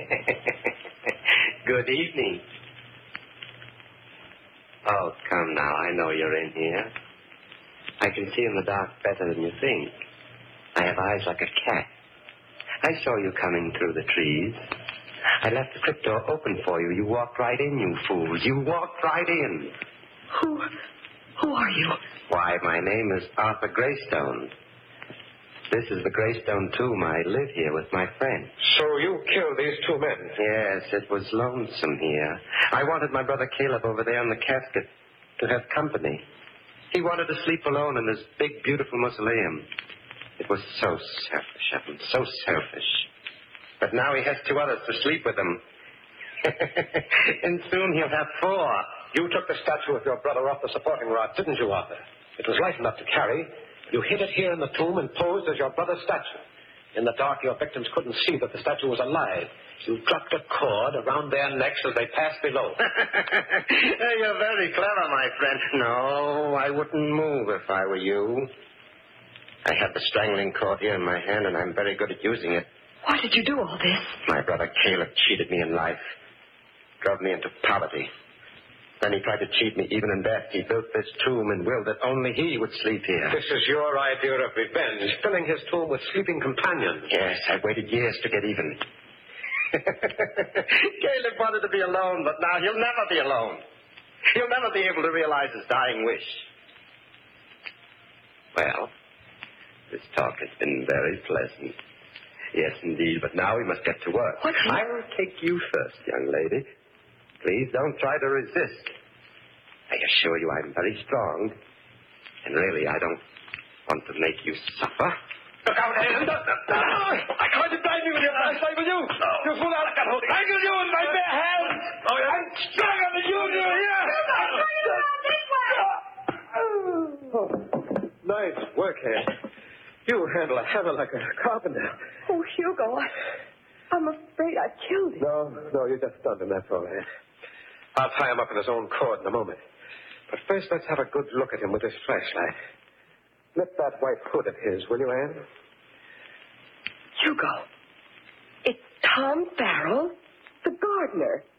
Good evening. Oh, come now. I know you're in here. I can see in the dark better than you think. I have eyes like a cat. I saw you coming through the trees. I left the crypt door open for you. You walked right in, you fools. You walked right in. Who are you? Why, my name is Arthur Greystone. This is the Greystone tomb. I live here with my friend. So you killed these two men? Yes, it was lonesome here. I wanted my brother Caleb over there in the casket to have company. He wanted to sleep alone in this big, beautiful mausoleum. It was so selfish of him, so selfish. But now he has two others to sleep with him. And soon he'll have four. You took the statue of your brother off the supporting rod, didn't you, Arthur? It was light enough to carry. You hid it here in the tomb and posed as your brother's statue. In the dark, your victims couldn't see that the statue was alive. You dropped a cord around their necks as they passed below. You're very clever, my friend. No, I wouldn't move if I were you. I have the strangling cord here in my hand, and I'm very good at using it. Why did you do all this? My brother Caleb cheated me in life, drove me into poverty. Then he tried to cheat me even in death. He built this tomb and willed that only he would sleep here. This is your idea of revenge, filling his tomb with sleeping companions. Yes, I waited years to get even. Caleb wanted to be alone, but now he'll never be alone. He'll never be able to realize his dying wish. Well, this talk has been very pleasant. Yes, indeed, but now we must get to work. I'll take you first, young lady. Please don't try to resist. I assure you I'm very strong. And really, I don't want to make you suffer. Look out, Anne! I tried to drive you with your flash rifle, you! You fool, I got hold of you! I got you in my bare hands! I'm stronger than you do here! Nice work, Anne. You handle a hammer like a carpenter. Oh, Hugo, I'm afraid I killed him. No, you just stunned him, that's all, Anne. I'll tie him up in his own cord in a moment. But first, let's have a good look at him with this flashlight. Lift that white hood of his, will you, Anne? Hugo, it's Tom Farrell, the gardener.